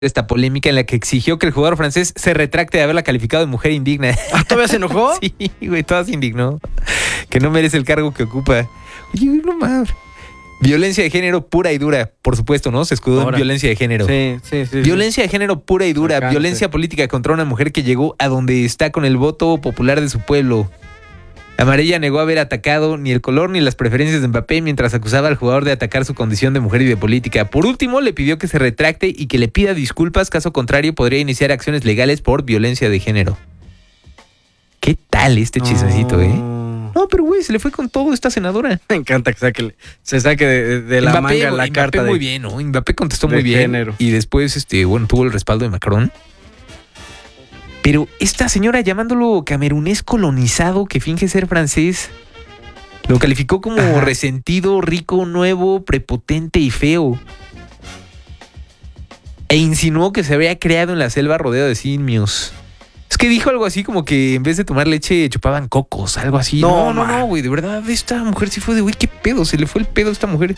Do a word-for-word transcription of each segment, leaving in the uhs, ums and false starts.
esta polémica en la que exigió que el jugador francés se retracte de haberla calificado de mujer indigna. ¿Ah, todavía se enojó? Sí, güey, todavía se indignó. Que no merece el cargo que ocupa. Oye, no mames. Violencia de género pura y dura, por supuesto, ¿no? Se escudó Ahora. en violencia de género. Sí, sí, sí. Violencia de género pura y dura. Alcance. Violencia política contra una mujer que llegó a donde está con el voto popular de su pueblo. Amarilla negó haber atacado ni el color ni las preferencias de Mbappé mientras acusaba al jugador de atacar su condición de mujer y de política. Por último, le pidió que se retracte y que le pida disculpas. Caso contrario, podría iniciar acciones legales por violencia de género. ¿Qué tal este chismecito, No. eh? No, pero güey, se le fue con todo esta senadora. Me encanta que saque, se saque de, de la Mbappé, manga la Mbappé carta muy de... bien, ¿no? Mbappé contestó de muy bien. género. Y después, este, bueno, tuvo el respaldo de Macron. Pero esta señora llamándolo camerunés colonizado que finge ser francés, lo calificó como Ajá. resentido, rico, nuevo, prepotente y feo. E insinuó que se había creado en la selva rodeado de simios. Es que dijo algo así como que en vez de tomar leche chupaban cocos, algo así. No, No, no, ma. no, güey, de verdad, esta mujer sí fue de, güey, qué pedo, se le fue el pedo a esta mujer.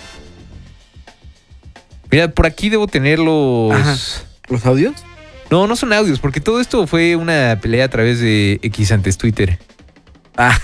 Mira, por aquí debo tener los... Ajá. ¿Los audios? No, no son audios, porque todo esto fue una pelea a través de X antes Twitter. Ah.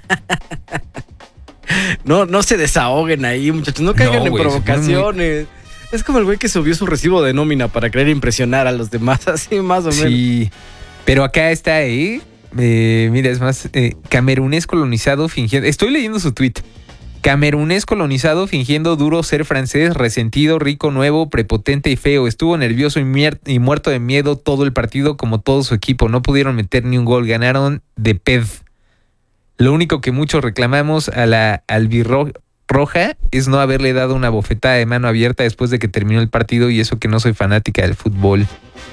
No, no se desahoguen ahí, muchachos. No caigan No, en güey, se provocaciones. Es como el güey que subió su recibo de nómina para querer impresionar a los demás, así más o menos. Sí, pero acá está, ¿eh? eh mira, es más, eh, camerunés colonizado fingiendo... Estoy leyendo su tweet. Camerunés colonizado fingiendo duro ser francés, resentido, rico, nuevo, prepotente y feo. Estuvo nervioso y, mier- y muerto de miedo todo el partido como todo su equipo. No pudieron meter ni un gol, ganaron de pez. Lo único que muchos reclamamos a la albirroja es no haberle dado una bofetada de mano abierta después de que terminó el partido, y eso que no soy fanática del fútbol.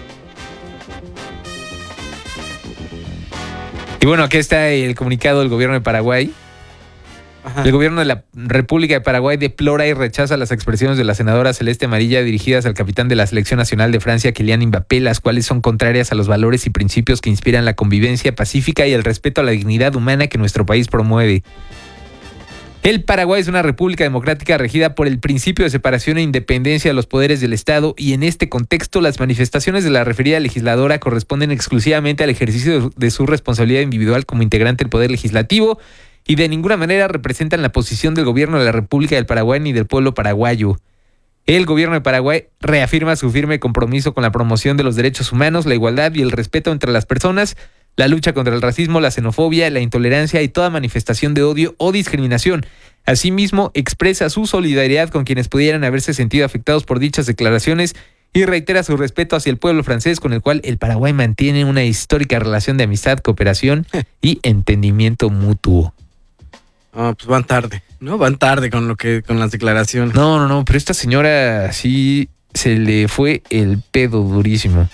Y bueno, aquí está el comunicado del gobierno de Paraguay. Ajá. El gobierno de la República de Paraguay deplora y rechaza las expresiones de la senadora Celeste Amarilla dirigidas al capitán de la Selección Nacional de Francia, Kylian Mbappé, las cuales son contrarias a los valores y principios que inspiran la convivencia pacífica y el respeto a la dignidad humana que nuestro país promueve. El Paraguay es una república democrática regida por el principio de separación e independencia de los poderes del Estado, y en este contexto las manifestaciones de la referida legisladora corresponden exclusivamente al ejercicio de su responsabilidad individual como integrante del Poder Legislativo y de ninguna manera representan la posición del gobierno de la República del Paraguay ni del pueblo paraguayo. El gobierno de Paraguay reafirma su firme compromiso con la promoción de los derechos humanos, la igualdad y el respeto entre las personas, la lucha contra el racismo, la xenofobia, la intolerancia y toda manifestación de odio o discriminación. Asimismo, expresa su solidaridad con quienes pudieran haberse sentido afectados por dichas declaraciones y reitera su respeto hacia el pueblo francés, con el cual el Paraguay mantiene una histórica relación de amistad, cooperación y entendimiento mutuo. Ah, pues van tarde, ¿no? Van tarde con lo que, con las declaraciones. No, no, no, pero esta señora sí se le fue el pedo durísimo.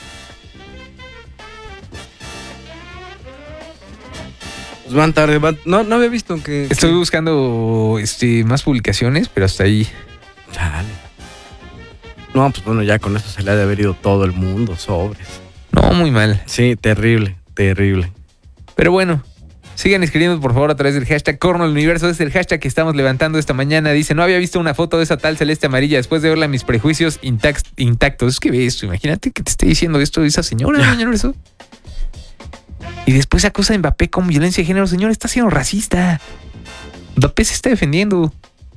Pues van tarde, van... No, no había visto que... Estoy que... buscando este, más publicaciones, pero hasta ahí. Chale. No, pues bueno, ya con eso se le ha de haber ido todo el mundo, sobres. No, muy mal. Sí, terrible, terrible. Pero bueno, sigan escribiendo por favor a través del hashtag Corno del Universo. Es el hashtag que estamos levantando esta mañana. Dice, no había visto una foto de esa tal Celeste Amarilla después de verla, mis prejuicios intact- intactos. Es que ve esto, imagínate que te esté diciendo esto de esa señora, mañana eso. Y después acusa a Mbappé con violencia de género. Señor, está siendo racista. Mbappé se está defendiendo.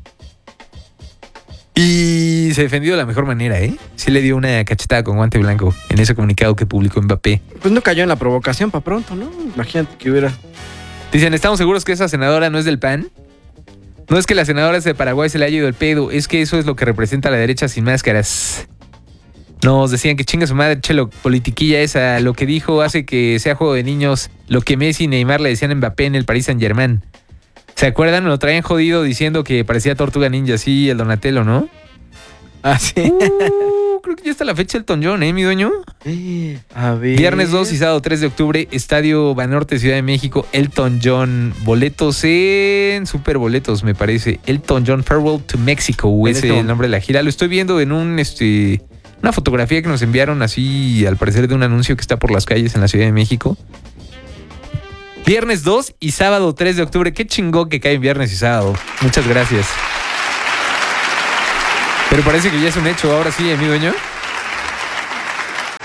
Y se defendió de la mejor manera, ¿eh? Sí le dio una cachetada con guante blanco en ese comunicado que publicó Mbappé. Pues no cayó en la provocación para pronto, ¿no? Imagínate que hubiera... Dicen, ¿estamos seguros que esa senadora no es del P A N? No es que la senadora de Paraguay se le haya ido el pedo, es que eso es lo que representa a la derecha sin máscaras. Nos decían que chinga su madre, chelo, politiquilla esa. Lo que dijo hace que sea juego de niños lo que Messi y Neymar le decían a Mbappé en el Paris Saint-Germain. ¿Se acuerdan? Lo traían jodido diciendo que parecía Tortuga Ninja, sí, el Donatello, ¿no? Ah, sí. Uh, creo que ya está la fecha del Elton John, ¿eh, mi dueño? A ver... Viernes dos y sábado tres de octubre, Estadio Banorte, Ciudad de México, Elton John. Boletos en Super Boletos, me parece. Elton John Farewell to Mexico, ese es el nombre de la gira. Lo estoy viendo en un este una fotografía que nos enviaron así, al parecer de un anuncio que está por las calles en la Ciudad de México. Viernes dos y sábado tres de octubre. Qué chingón que cae viernes y sábado. Muchas gracias. Pero parece que ya es un hecho ahora sí, ¿eh, mi dueño?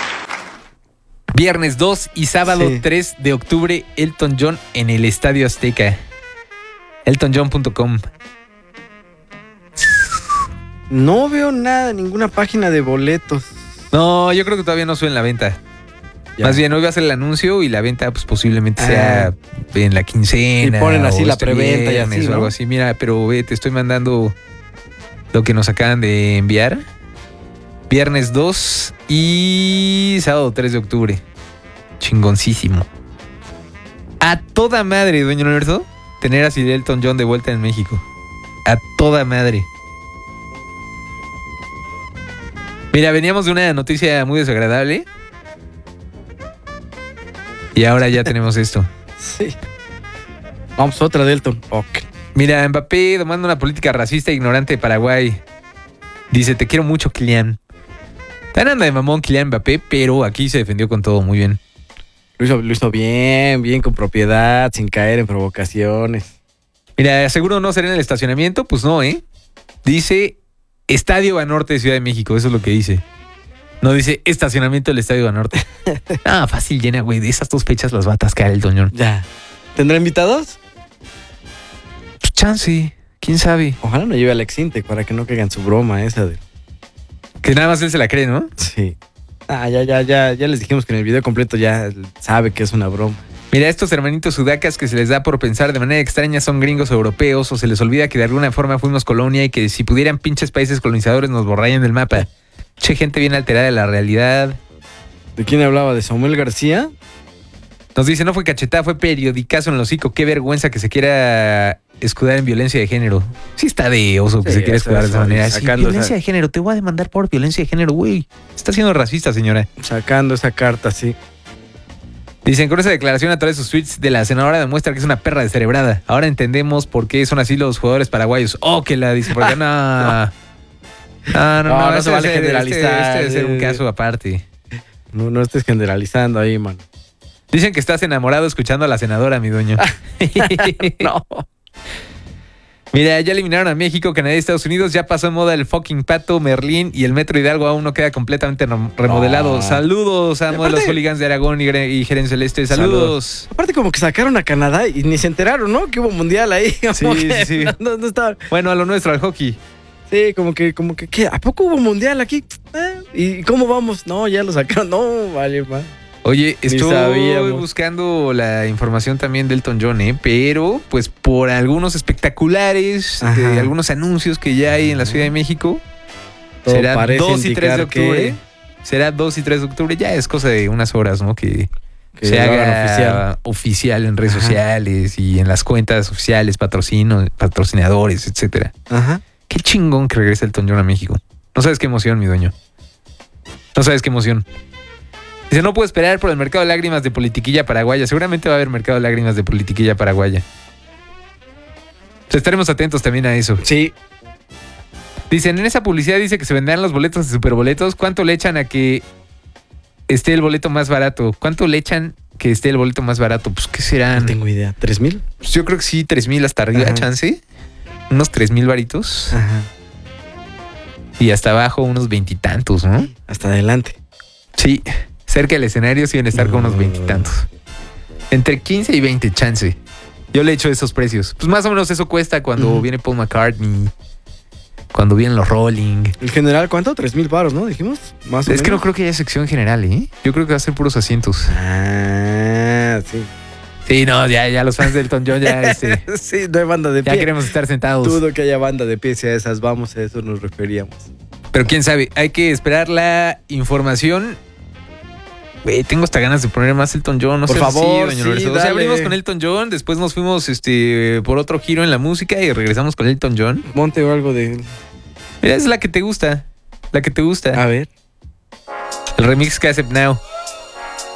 Viernes dos y sábado Sí. tres de octubre, Elton John en el Estadio Azteca. elton john punto com. No veo nada, ninguna página de boletos. No, yo creo que todavía no sube en la venta. Ya. Más bien, hoy va a ser el anuncio y la venta pues posiblemente Ah. sea en la quincena. Y ponen así o la este preventa y viernes así, o ¿no? algo así. Mira, pero ve, te estoy mandando lo que nos acaban de enviar. Viernes dos y sábado tres de octubre. Chingoncísimo. A toda madre, dueño Alberto, tener a Sir Elton John de vuelta en México. A toda madre. Mira, veníamos de una noticia muy desagradable. Y ahora ya tenemos esto. Sí. Vamos, otra de Elton. Ok. Mira, Mbappé domando una política racista e ignorante de Paraguay. Dice, te quiero mucho, Kylian. Tan anda de mamón Kylian Mbappé, pero aquí se defendió con todo muy bien. Lo hizo, lo hizo bien, bien con propiedad, sin caer en provocaciones. Mira, seguro no será en el estacionamiento, pues no, ¿eh? Dice Estadio Banorte de Ciudad de México, eso es lo que dice. No dice estacionamiento del Estadio Banorte. Ah, fácil, llena, güey. De esas dos fechas las va a atascar el Toñón. Ya. ¿Tendrá invitados? Pues chance, quién sabe. Ojalá no lleve a Alex Intec para que no caigan su broma esa de... Que nada más él se la cree, ¿no? Sí. Ah, ya, ya, ya, ya les dijimos que en el video completo ya sabe que es una broma. Mira, estos hermanitos sudacas que se les da por pensar de manera extraña son gringos europeos o se les olvida que de alguna forma fuimos colonia y que si pudieran pinches países colonizadores nos borrarían del mapa. Che, gente bien alterada de la realidad. ¿De quién hablaba? ¿De Samuel García? Nos dice, no fue cachetada, fue periodicazo en el hocico. Qué vergüenza que se quiera escudar en violencia de género. Sí está de oso que Sí, se quiera eso, escudar de esa eso, manera. y Sí, sacando violencia esa- de género, te voy a demandar por violencia de género, güey. Está siendo racista, señora. Sacando esa carta, sí. Dicen, con esa declaración a través de sus tweets de la senadora demuestra que es una perra descerebrada. Ahora entendemos por qué son así los jugadores paraguayos. Oh, que la dice, porque no... No, no, no, No, no este se vale debe ser- generalizar. Este, este debe ser un caso aparte. No, no estés generalizando ahí, man. Dicen que estás enamorado escuchando a la senadora, mi dueño. No. Mira, ya eliminaron a México, Canadá y Estados Unidos. Ya pasó en moda el fucking Pato, Merlín y el Metro Hidalgo aún no queda completamente rem- remodelado. No. Saludos a Y modelos aparte- hooligans de Aragón y, Gre- y Jerez Celeste. Saludos. Aparte como que sacaron a Canadá y ni se enteraron, ¿no? Que hubo mundial ahí. Como Sí, que sí, sí. No, no, no estaban. Bueno, a lo nuestro, al hockey. Sí, como que, como que, ¿qué? ¿A poco hubo mundial aquí? Eh, ¿Y cómo vamos? No, ya lo sacaron. No, vale, man. Oye, Ni estoy sabíamos. buscando la información también de Elton John, ¿eh? Pero pues por algunos espectaculares, Ajá. de algunos anuncios que ya hay en la Ciudad de México, Todo será parece dos y tres de indicar que- octubre. Será dos y tres de octubre, ya es cosa de unas horas, ¿no? Que, Que se lo hagan haga oficial. oficial. en redes Ajá. sociales y en las cuentas oficiales, patrocino, patrocinadores, etcétera. Ajá. Qué chingón que regrese Elton John a México. No sabes qué emoción, mi dueño. No sabes qué emoción. Dice, no puedo esperar por el mercado de lágrimas de Politiquilla Paraguaya. Seguramente va a haber mercado de lágrimas de Politiquilla Paraguaya. Entonces, estaremos atentos también a eso. Sí. Dicen, en esa publicidad dice que se venderán los boletos de superboletos. ¿Cuánto le echan a que esté el boleto más barato? ¿Cuánto le echan que esté el boleto más barato? Pues, ¿qué serán? No tengo idea. ¿Tres mil? Pues yo creo que sí, tres mil hasta arriba, Ajá. chance. Unos tres mil varitos. Ajá. Y hasta abajo unos veintitantos, ¿no? Hasta adelante. Sí, cerca del escenario sí van a estar con unos veintitantos. Entre quince y veinte, chance. Yo le echo esos precios. Pues más o menos eso cuesta cuando Ujú. viene Paul McCartney, cuando vienen los Rolling. ¿El general cuánto? Tres mil baros, ¿no? Dijimos. Más o Es que no menos. creo que haya sección general, ¿eh? Yo creo que va a ser puros asientos. Ah, sí. Sí, no, ya, ya los fans del Elton John ya, este, Sí, no hay banda de ya pie. queremos estar sentados. Dudo que haya banda de pie, si a esas vamos, a eso nos referíamos. Pero quién sabe, hay que esperar la información. Güey, tengo hasta ganas de poner más Elton John, no Por sé favor, si, sí, doña Lorenzo. O sea, dale. abrimos con Elton John, después nos fuimos este por otro giro en la música y regresamos con Elton John. Monte o algo de... Mira, es la que te gusta, la que te gusta. A ver. El remix que hace Now.